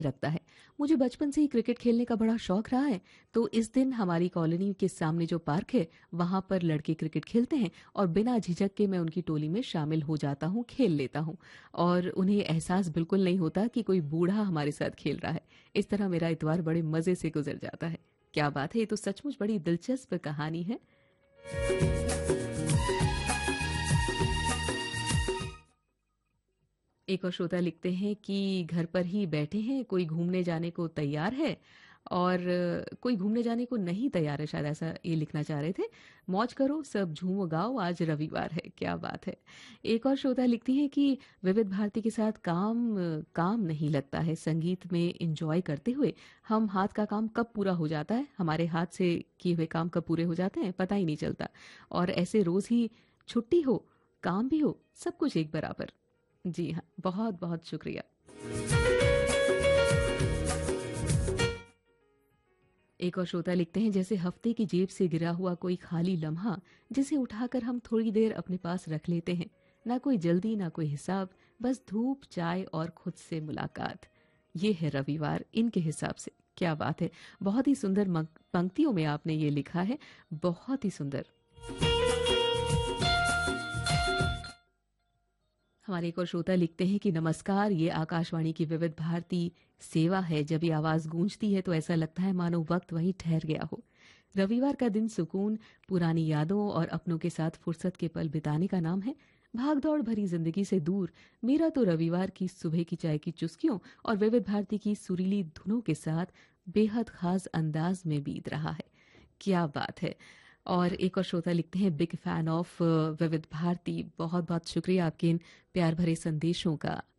रखता है। मुझे बचपन से ही क्रिकेट खेलने का बड़ा शौक रहा है, तो इस दिन हमारी कॉलोनी के सामने जो पार्क है, वहाँ पर लड़के क्रिकेट खेलते हैं और बिना झिझक के मैं उनकी टोली में शामिल हो जाता हूँ, खेल लेता हूँ और उन्हें एहसास बिल्कुल नहीं होता कि कोई बूढ़ा हमारे साथ खेल रहा है। इस तरह मेरा इतवार बड़े मज़े से गुज़र जाता है। क्या बात है! ये तो सचमुच बड़ी दिलचस्प कहानी है। एक और श्रोता लिखते हैं कि घर पर ही बैठे हैं, कोई घूमने जाने को तैयार है और कोई घूमने जाने को नहीं तैयार है, शायद ऐसा ये लिखना चाह रहे थे। मौज करो, सब झूमो गाओ, आज रविवार है। क्या बात है! एक और श्रोता लिखती हैं कि विविध भारती के साथ काम नहीं लगता है। संगीत में एन्जॉय करते हुए हम हाथ का काम कब पूरा हो जाता है, हमारे हाथ से किए हुए काम कब पूरे हो जाते हैं, पता ही नहीं चलता। और ऐसे रोज़ ही छुट्टी हो, काम भी हो, सब कुछ एक बराबर। जी हाँ, बहुत-बहुत शुक्रिया। एक और श्रोता लिखते हैं जैसे हफ्ते की जेब से गिरा हुआ कोई खाली लम्हा जिसे उठाकर हम थोड़ी देर अपने पास रख लेते हैं। ना कोई जल्दी ना कोई हिसाब, बस धूप चाय और खुद से मुलाकात। ये है रविवार इनके हिसाब से। क्या बात है! बहुत ही सुंदर पंक्तियों में आपने ये लिखा है, बहुत ही सुंदर। हमारे एक और श्रोता लिखते हैं कि नमस्कार, ये आकाशवाणी की विविध भारती सेवा है। जब ये आवाज गूंजती है तो ऐसा लगता है मानो वक्त वहीं ठहर गया हो। रविवार का दिन सुकून, पुरानी यादों और अपनों के साथ फुर्सत के पल बिताने का नाम है। भागदौड़ भरी जिंदगी से दूर मेरा तो रविवार की सुबह की चाय की चुस्कियों और विविध भारती की सुरीली धुनों के साथ बेहद खास अंदाज में बीत रहा है। क्या बात है! और एक और श्रोता लिखते हैं बिग फैन ऑफ विविध भारती। बहुत बहुत शुक्रिया आपके इन प्यार भरे संदेशों का।